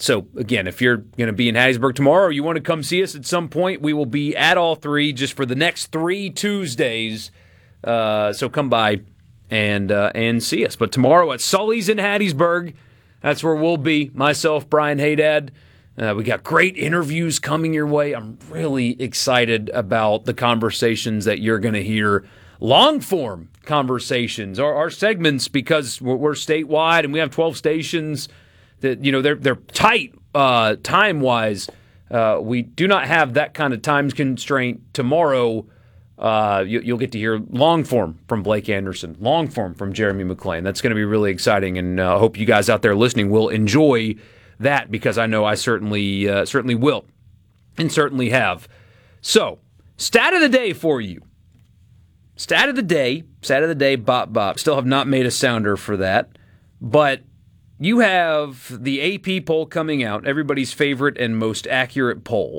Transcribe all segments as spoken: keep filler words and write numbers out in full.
So, again, if you're going to be in Hattiesburg tomorrow or you want to come see us at some point, we will be at all three just for the next three Tuesdays. Uh, so come by and uh, and see us. But tomorrow at Sully's in Hattiesburg, that's where we'll be. Myself, Brian Haydad. Uh, we got great interviews coming your way. I'm really excited about the conversations that you're going to hear. Long-form conversations, our, our segments, because we're, we're statewide and we have twelve stations. That, you know, they're they're tight uh, time-wise. Uh, we do not have that kind of time constraint tomorrow. Uh, you, you'll get to hear long-form from Blake Anderson, long-form from Jeremy McClain. That's going to be really exciting, and I uh, hope you guys out there listening will enjoy that, because I know I certainly uh, certainly will and certainly have. So, stat of the day for you. Stat of the day, stat of the day, bop bop. Still have not made a sounder for that, but you have the A P poll coming out, everybody's favorite and most accurate poll.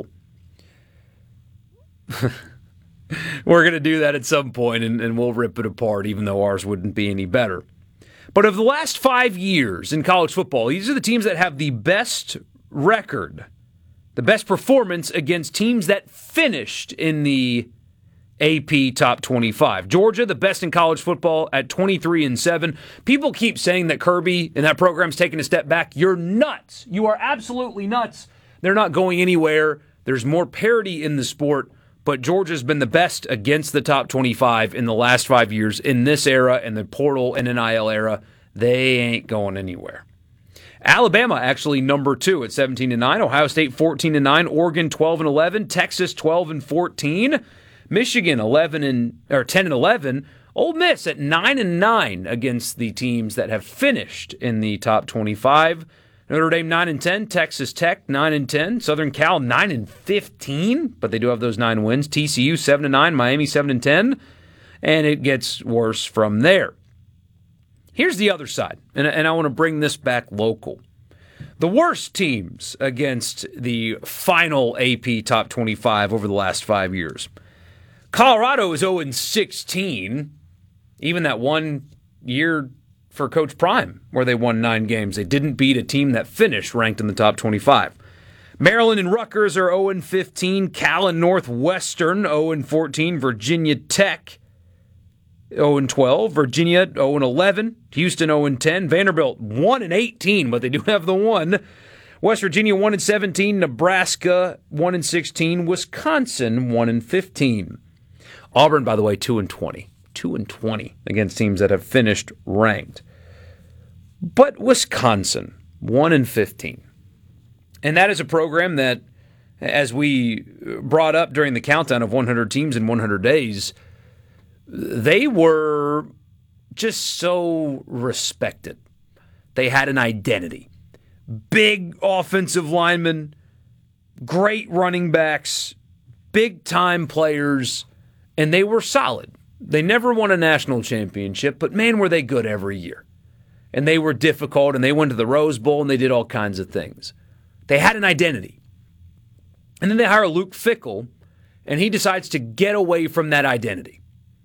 We're going to do that at some point, and, and we'll rip it apart, even though ours wouldn't be any better. But of the last five years in college football, these are the teams that have the best record, the best performance against teams that finished in the A P Top twenty-five. Georgia, the best in college football at twenty-three and seven. People keep saying that Kirby and that program's taking a step back. You're nuts. You are absolutely nuts. They're not going anywhere. There's more parity in the sport, but Georgia's been the best against the top twenty-five in the last five years in this era, in the portal and N I L era. They ain't going anywhere. Alabama actually number two at seventeen and nine. Ohio State fourteen and nine. Oregon twelve and eleven. Texas twelve and fourteen. Michigan eleven and or ten and eleven. Ole Miss at nine and nine against the teams that have finished in the top twenty-five. Notre Dame nine and ten. Texas Tech nine and ten. Southern Cal nine and fifteen, but they do have those nine wins. T C U seven and nine. Miami seven and ten, and it gets worse from there. Here's the other side, and, and I want to bring this back local. The worst teams against the final A P top twenty-five over the last five years. Colorado is oh and sixteen, even that one year for Coach Prime, where they won nine games. They didn't beat a team that finished ranked in the top twenty-five. Maryland and Rutgers are oh and fifteen. Cal and Northwestern oh and fourteen. Virginia Tech oh and twelve. Virginia oh and eleven. Houston oh and ten. Vanderbilt one and eighteen, but they do have the one. West Virginia one and seventeen. Nebraska one and sixteen. Wisconsin one and fifteen. Auburn, by the way, two and twenty. two and twenty against teams that have finished ranked. But Wisconsin, one and fifteen. And that is a program that, as we brought up during the countdown of one hundred teams in one hundred days, they were just so respected. They had an identity. Big offensive linemen, great running backs, big-time players, and they were solid. They never won a national championship, but man, were they good every year. And they were difficult, and they went to the Rose Bowl, and they did all kinds of things. They had an identity. And then they hire Luke Fickell, and he decides to get away from that identity.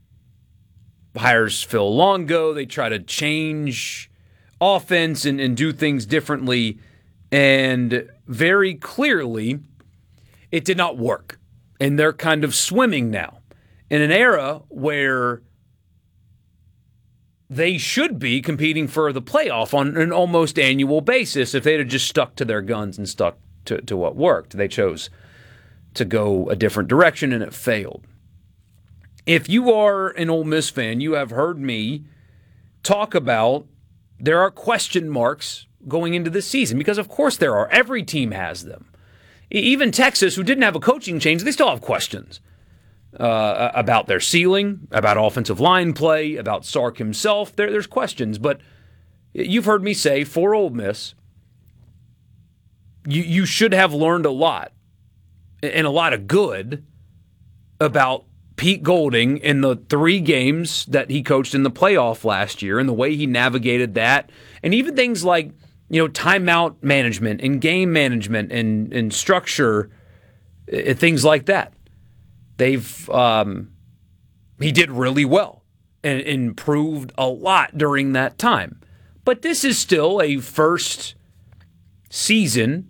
Hires Phil Longo. They try to change offense and, and do things differently, and very clearly, it did not work. And they're kind of swimming now in an era where they should be competing for the playoff on an almost annual basis if they'd have just stuck to their guns and stuck to, to what worked. They chose to go a different direction, and it failed. If you are an Ole Miss fan, you have heard me talk about there are question marks going into this season, because of course there are. Every team has them. Even Texas, who didn't have a coaching change, they still have questions. Uh, about their ceiling, about offensive line play, about Sark himself. There, there's questions, but you've heard me say, for Ole Miss, you, you should have learned a lot, and a lot of good, about Pete Golding in the three games that he coached in the playoff last year and the way he navigated that, and even things like, you know, timeout management and game management and, and structure, and things like that. They've um, he did really well and improved a lot during that time. But this is still a first season